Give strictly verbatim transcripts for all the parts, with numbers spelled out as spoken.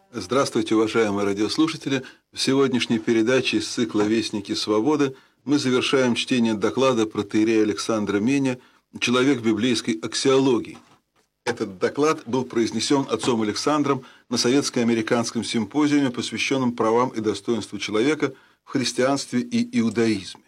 Здравствуйте, уважаемые радиослушатели! В сегодняшней передаче из цикла «Вестники свободы» мы завершаем чтение доклада протоиерея Александра Меня «Человек библейской аксиологии». Этот доклад был произнесен отцом Александром на советско-американском симпозиуме, посвященном правам и достоинству человека в христианстве и иудаизме.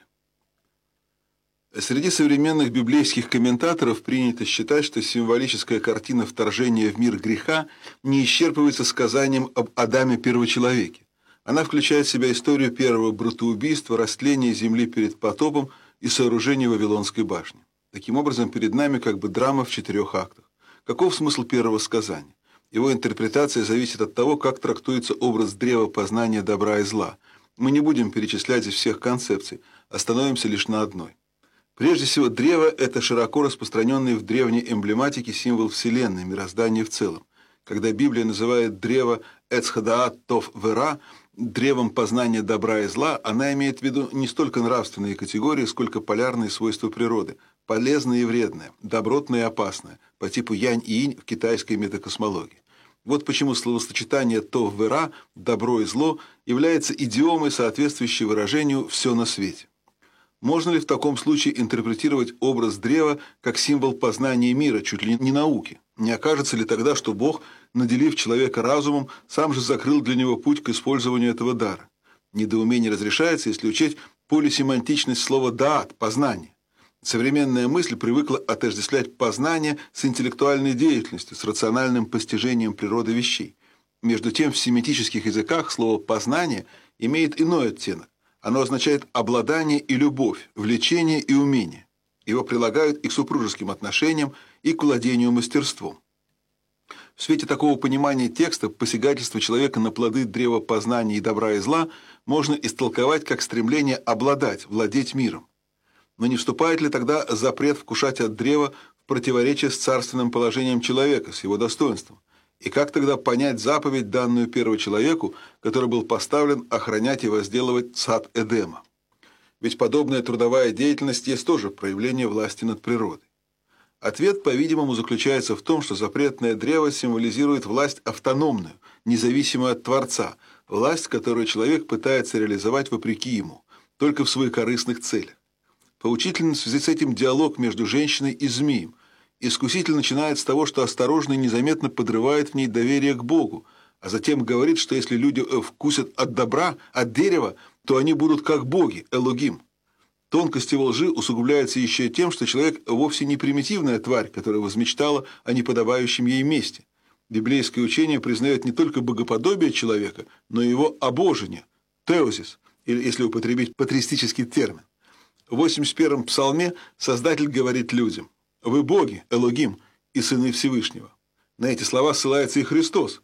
Среди современных библейских комментаторов принято считать, что символическая картина вторжения в мир греха не исчерпывается сказанием об Адаме первочеловеке. Она включает в себя историю первого братоубийства, растления земли перед потопом и сооружения Вавилонской башни. Таким образом, перед нами как бы драма в четырех актах. Каков смысл первого сказания? Его интерпретация зависит от того, как трактуется образ древа познания добра и зла. Мы не будем перечислять здесь всех концепций, остановимся лишь на одной. Прежде всего, древо – это широко распространенный в древней эмблематике символ Вселенной, мироздания в целом. Когда Библия называет древо «эцхадаат тов вера» древом познания добра и зла, она имеет в виду не столько нравственные категории, сколько полярные свойства природы – полезное и вредное, добротное и опасное, по типу янь и инь в китайской метакосмологии. Вот почему словосочетание «тов вера» – добро и зло является идиомой, соответствующей выражению «все на свете». Можно ли в таком случае интерпретировать образ древа как символ познания мира, чуть ли не науки? Не окажется ли тогда, что Бог, наделив человека разумом, сам же закрыл для него путь к использованию этого дара? Недоумение разрешается, если учесть полисемантичность слова «даат» – «познание». Современная мысль привыкла отождествлять познание с интеллектуальной деятельностью, с рациональным постижением природы вещей. Между тем, в семитических языках слово «познание» имеет иной оттенок. Оно означает обладание и любовь, влечение и умение. Его прилагают и к супружеским отношениям, и к владению мастерством. В свете такого понимания текста посягательство человека на плоды древа познания и добра и зла можно истолковать как стремление обладать, владеть миром. Но не вступает ли тогда запрет вкушать от древа в противоречие с царственным положением человека, с его достоинством? И как тогда понять заповедь, данную первочеловеку, который был поставлен охранять и возделывать сад Эдема? Ведь подобная трудовая деятельность есть тоже проявление власти над природой. Ответ, по-видимому, заключается в том, что запретное древо символизирует власть автономную, независимую от Творца, власть, которую человек пытается реализовать вопреки ему, только в своих корыстных целях. Поучительный в связи с этим диалог между женщиной и змеем. Искуситель начинает с того, что осторожно и незаметно подрывает в ней доверие к Богу, а затем говорит, что если люди вкусят от добра, от дерева, то они будут как боги, Элогим. Тонкость его лжи усугубляется еще и тем, что человек вовсе не примитивная тварь, которая возмечтала о неподобающем ей месте. Библейское учение признает не только богоподобие человека, но и его обожение, теозис, или, если употребить патристический термин. В восемьдесят первом псалме Создатель говорит людям: «Вы боги, Элогим, и сыны Всевышнего». На эти слова ссылается и Христос.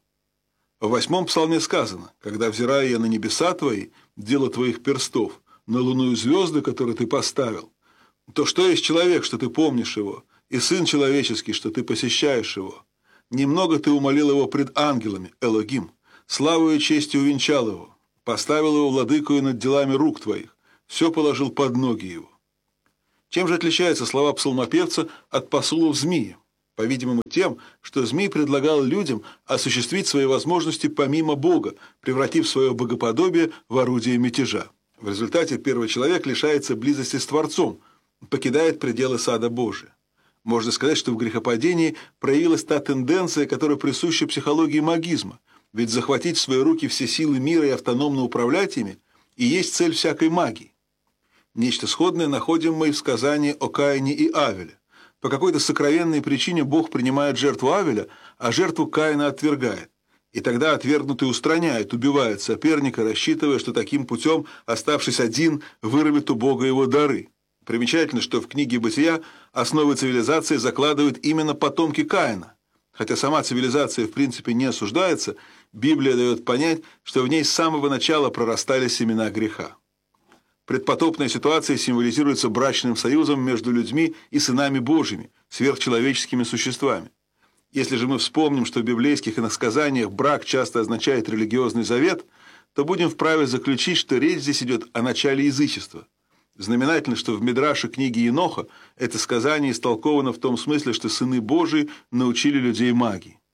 В восьмом псалме сказано: «Когда взираю я на небеса твои, дело твоих перстов, на луну и звезды, которые ты поставил, то что есть человек, что ты помнишь его, и сын человеческий, что ты посещаешь его? Немного ты умолил его пред ангелами, Элогим, славу и честью увенчал его, поставил его владыкою над делами рук твоих, все положил под ноги его». Чем же отличаются слова псалмопевца от посулов змея? По-видимому, тем, что змей предлагал людям осуществить свои возможности помимо Бога, превратив свое богоподобие в орудие мятежа. В результате первый человек лишается близости с Творцом, покидает пределы сада Божия. Можно сказать, что в грехопадении проявилась та тенденция, которая присуща психологии магизма, ведь захватить в свои руки все силы мира и автономно управлять ими и есть цель всякой магии. Нечто сходное находим мы и в сказании о Каине и Авеле. По какой-то сокровенной причине Бог принимает жертву Авеля, а жертву Каина отвергает. И тогда отвергнутый устраняет, убивает соперника, рассчитывая, что таким путем, оставшись один, вырвет у Бога его дары. Примечательно, что в книге «Бытия» основы цивилизации закладывают именно потомки Каина. Хотя сама цивилизация в принципе не осуждается, Библия дает понять, что в ней с самого начала прорастали семена греха. Предпотопная ситуация символизируется брачным союзом между людьми и сынами Божьими, сверхчеловеческими существами. Если же мы вспомним, что в библейских иносказаниях брак часто означает религиозный завет, то будем вправе заключить, что речь здесь идет о начале язычества. Знаменательно, что в Мидраше книги Еноха это сказание истолковано в том смысле, что сыны Божии научили людей магии.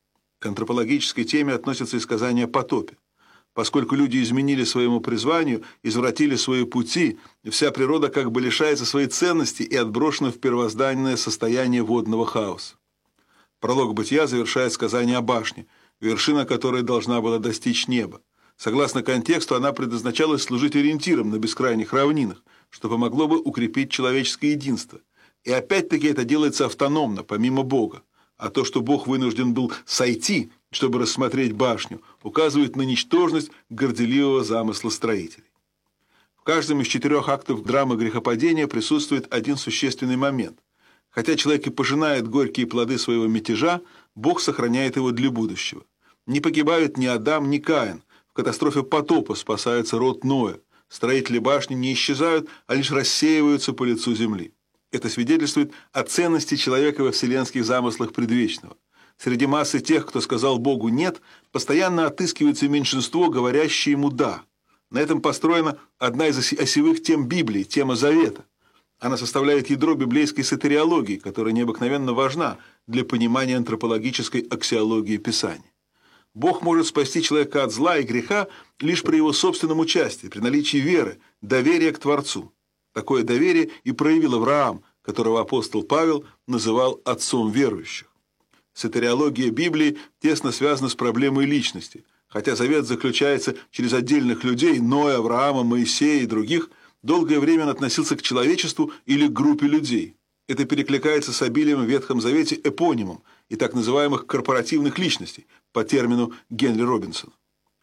К антропологической теме относятся и сказания о потопе. Поскольку люди изменили своему призванию, извратили свои пути, вся природа как бы лишается своей ценности и отброшена в первозданное состояние водного хаоса. Пролог Бытия завершает сказание о башне, вершина которой должна была достичь неба. Согласно контексту, она предназначалась служить ориентиром на бескрайних равнинах, что помогло бы укрепить человеческое единство. И опять-таки это делается автономно, помимо Бога. А то, что Бог вынужден был сойти, чтобы рассмотреть башню, указывает на ничтожность горделивого замысла строителей. В каждом из четырех актов драмы грехопадения присутствует один существенный момент. Хотя человек и пожинает горькие плоды своего мятежа, Бог сохраняет его для будущего. Не погибают ни Адам, ни Каин. В катастрофе потопа спасается род Ноя. Строители башни не исчезают, а лишь рассеиваются по лицу земли. Это свидетельствует о ценности человека во вселенских замыслах предвечного. Среди массы тех, кто сказал Богу «нет», постоянно отыскивается меньшинство, говорящее ему «да». На этом построена одна из осевых тем Библии, тема Завета. Она составляет ядро библейской сатериологии, которая необыкновенно важна для понимания антропологической аксиологии Писания. Бог может спасти человека от зла и греха лишь при его собственном участии, при наличии веры, доверия к Творцу. Такое доверие и проявил Авраам, которого апостол Павел называл отцом верующих. Сатериология Библии тесно связана с проблемой личности. Хотя завет заключается через отдельных людей, Ноя, Авраама, Моисея и других, долгое время он относился к человечеству или к группе людей. Это перекликается с обилием в Ветхом Завете эпонимом и так называемых корпоративных личностей, по термину Генри Робинсона.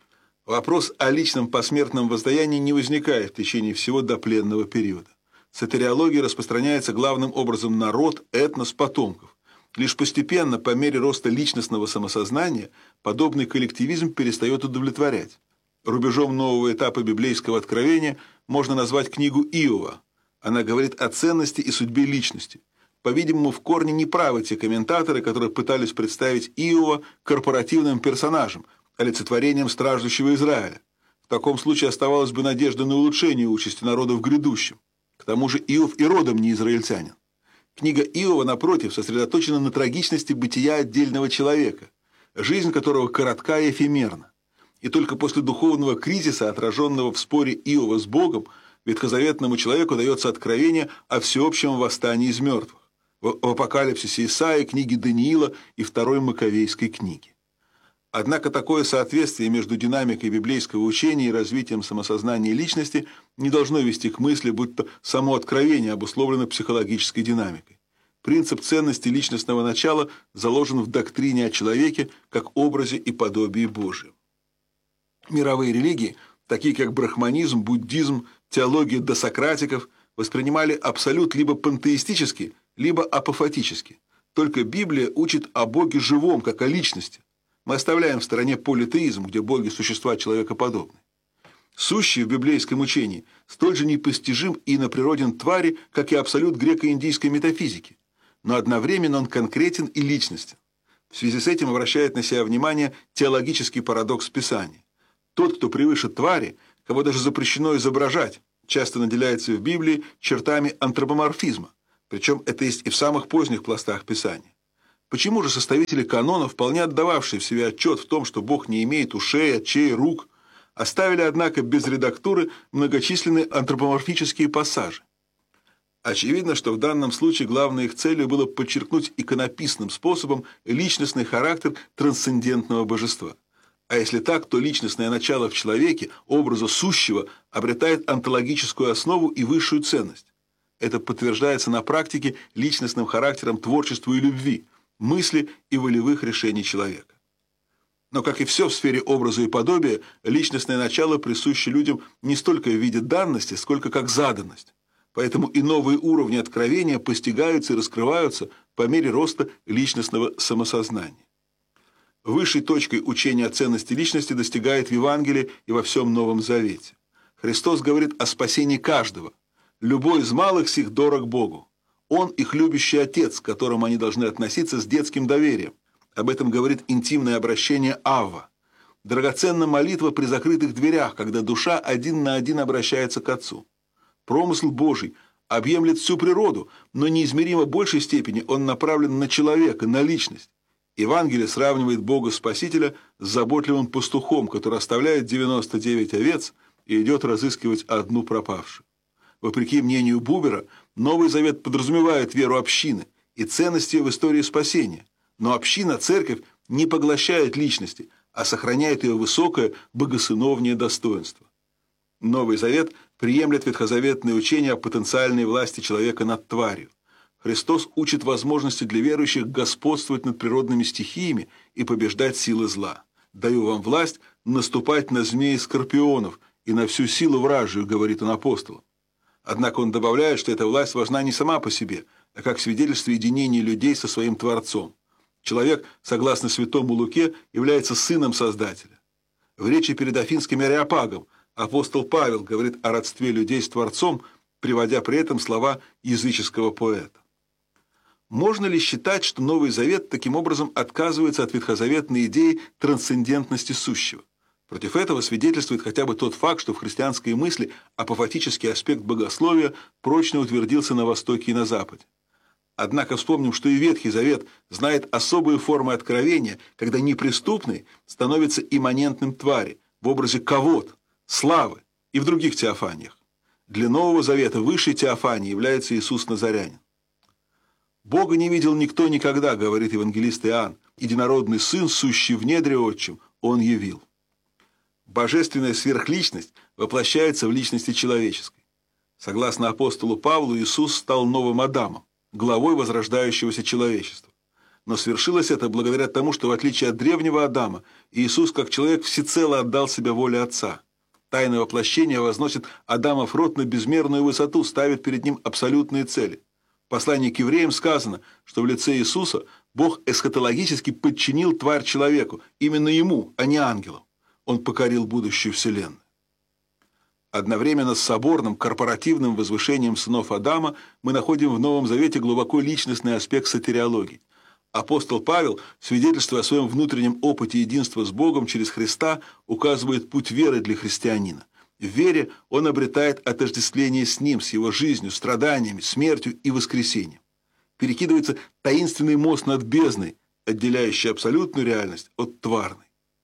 Вопрос о личном посмертном воздаянии не возникает в течение всего допленного периода. Сатериология распространяется главным образом на род, этнос, потомков. Лишь постепенно, по мере роста личностного самосознания, подобный коллективизм перестает удовлетворять. Рубежом нового этапа библейского откровения можно назвать книгу Иова. Она говорит о ценности и судьбе личности. По-видимому, в корне неправы те комментаторы, которые пытались представить Иова корпоративным персонажем, олицетворением страждущего Израиля. В таком случае оставалась бы надежда на улучшение участи народа в грядущем. К тому же Иов и родом не израильтянин. Книга Иова, напротив, сосредоточена на трагичности бытия отдельного человека, жизнь которого коротка и эфемерна. И только после духовного кризиса, отраженного в споре Иова с Богом, ветхозаветному человеку дается откровение о всеобщем восстании из мертвых. В Апокалипсисе Исаии, книге Даниила и второй Маковейской книге. Однако такое соответствие между динамикой библейского учения и развитием самосознания личности не должно вести к мысли, будто само откровение обусловлено психологической динамикой. Принцип ценности личностного начала заложен в доктрине о человеке как образе и подобии Божьем. Мировые религии, такие как брахманизм, буддизм, теология досократиков, воспринимали абсолют либо пантеистически, либо апофатически. Только Библия учит о Боге живом, как о личности. Мы оставляем в стороне политеизм, где боги – существа человекоподобные. Сущий в библейском учении столь же непостижим и иноприроден твари, как и абсолют греко-индийской метафизики. Но одновременно он конкретен и личностен. В связи с этим обращает на себя внимание теологический парадокс Писания. Тот, кто превыше твари, кого даже запрещено изображать, часто наделяется в Библии чертами антропоморфизма. Причем это есть и в самых поздних пластах Писания. Почему же составители канона, вполне отдававшие в себе отчет в том, что Бог не имеет ушей, очей, рук, оставили, однако, без редактуры многочисленные антропоморфические пассажи? Очевидно, что в данном случае главной их целью было подчеркнуть иконописным способом личностный характер трансцендентного божества. А если так, то личностное начало в человеке, образа сущего, обретает онтологическую основу и высшую ценность. Это подтверждается на практике личностным характером творчества и любви, мысли и волевых решений человека. Но, как и все в сфере образа и подобия, личностное начало присуще людям не столько в виде данности, сколько как заданность. Поэтому и новые уровни откровения постигаются и раскрываются по мере роста личностного самосознания. Высшей точкой учения о ценности личности достигает в Евангелии и во всем Новом Завете. Христос говорит о спасении каждого. «Любой из малых сих дорог Богу». Он их любящий Отец, к которому они должны относиться с детским доверием. Об этом говорит интимное обращение Авва. Драгоценна молитва при закрытых дверях, когда душа один на один обращается к Отцу. Промысл Божий объемлет всю природу, но неизмеримо большей степени он направлен на человека, на личность. Евангелие сравнивает Бога Спасителя с заботливым пастухом, который оставляет девяносто девять овец и идет разыскивать одну пропавшую. Вопреки мнению Бубера, Новый Завет подразумевает веру общины и ценности в истории спасения, но община, церковь, не поглощает личности, а сохраняет ее высокое богосыновнее достоинство. Новый Завет приемлет ветхозаветное учение о потенциальной власти человека над тварью. Христос учит возможности для верующих господствовать над природными стихиями и побеждать силы зла. «Даю вам власть наступать на змей и скорпионов и на всю силу вражию», — говорит он апостолам. Однако он добавляет, что эта власть важна не сама по себе, а как свидетельство единения людей со своим Творцом. Человек, согласно святому Луке, является сыном Создателя. В речи перед Афинским Ареопагом апостол Павел говорит о родстве людей с Творцом, приводя при этом слова языческого поэта. Можно ли считать, что Новый Завет таким образом отказывается от ветхозаветной идеи трансцендентности сущего? Против этого свидетельствует хотя бы тот факт, что в христианской мысли апофатический аспект богословия прочно утвердился на Востоке и на Западе. Однако вспомним, что и Ветхий Завет знает особые формы откровения, когда неприступный становится имманентным твари в образе кавод, славы и в других теофаниях. Для Нового Завета высшей теофанией является Иисус Назарянин. «Бога не видел никто никогда, — говорит евангелист Иоанн, — единородный Сын, сущий в недре Отчим, Он явил». Божественная сверхличность воплощается в личности человеческой. Согласно апостолу Павлу, Иисус стал новым Адамом, главой возрождающегося человечества. Но свершилось это благодаря тому, что в отличие от древнего Адама, Иисус как человек всецело отдал себя воле Отца. Тайна воплощения возносит Адамов род на безмерную высоту, ставит перед ним абсолютные цели. В послании к евреям сказано, что в лице Иисуса Бог эсхатологически подчинил тварь человеку, именно ему, а не ангелам. Он покорил будущую вселенную. Одновременно с соборным корпоративным возвышением сынов Адама мы находим в Новом Завете глубоко личностный аспект сатериологии. Апостол Павел, свидетельствуя о своем внутреннем опыте единства с Богом через Христа, указывает путь веры для христианина. В вере он обретает отождествление с Ним, с Его жизнью, страданиями, смертью и воскресением. Перекидывается таинственный мост над бездной, отделяющий абсолютную реальность от тварной.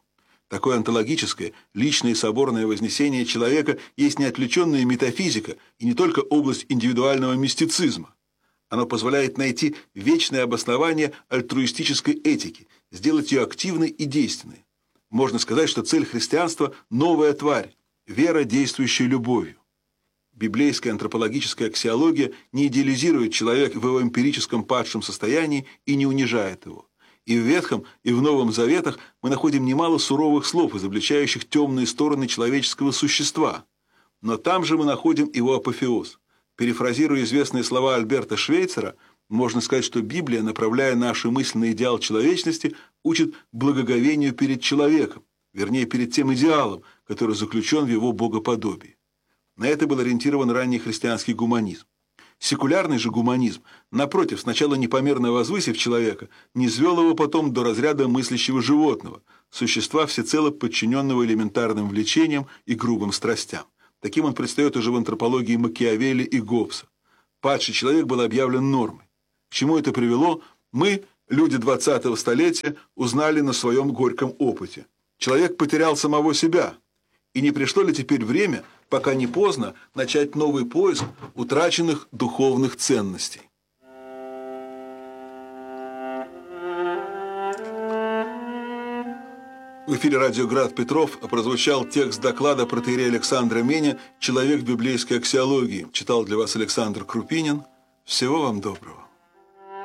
Такое онтологическое, личное и соборное вознесение человека есть не отвлеченная метафизика и не только область индивидуального мистицизма. Оно позволяет найти вечное обоснование альтруистической этики, сделать ее активной и действенной. Можно сказать, что цель христианства – новая тварь, вера, действующая любовью. Библейская антропологическая аксиология не идеализирует человека в его эмпирическом падшем состоянии и не унижает его. И в Ветхом, и в Новом Заветах мы находим немало суровых слов, изобличающих темные стороны человеческого существа. Но там же мы находим его апофеоз. Перефразируя известные слова Альберта Швейцера, можно сказать, что Библия, направляя наши мысли на идеал человечности, учит благоговению перед человеком, вернее, перед тем идеалом, который заключен в его богоподобии. На это был ориентирован ранний христианский гуманизм. Секулярный же гуманизм, напротив, сначала непомерно возвысив человека, низвел его потом до разряда мыслящего животного, существа всецело подчиненного элементарным влечениям и грубым страстям. Таким он предстает уже в антропологии Макиавелли и Гоббса. Падший человек был объявлен нормой. К чему это привело, мы, люди двадцатого столетия, узнали на своем горьком опыте. Человек потерял самого себя. И не пришло ли теперь время, пока не поздно, начать новый поиск утраченных духовных ценностей? В эфире радио «Град Петров» прозвучал текст доклада протоиерея Александра Меня «Человек в библейской аксиологии». Читал для вас Александр Крупинин. Всего вам доброго.